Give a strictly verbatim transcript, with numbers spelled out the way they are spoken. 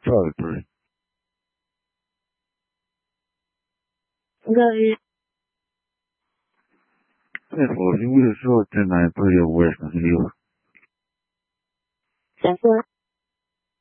Probably three. Go ahead. That's what you will show ten ninety three of Western Hills. That's what?